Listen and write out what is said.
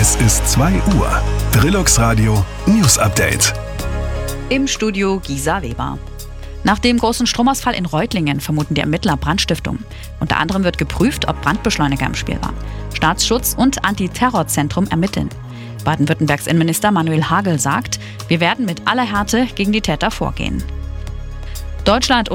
Es ist 2 Uhr. Trilux Radio News Update. Im Studio Gisa Weber. Nach dem großen Stromausfall in Reutlingen vermuten die Ermittler Brandstiftung. Unter anderem wird geprüft, ob Brandbeschleuniger im Spiel waren. Staatsschutz und Antiterrorzentrum ermitteln. Baden-Württembergs Innenminister Manuel Hagel sagt, wir werden mit aller Härte gegen die Täter vorgehen. Deutschland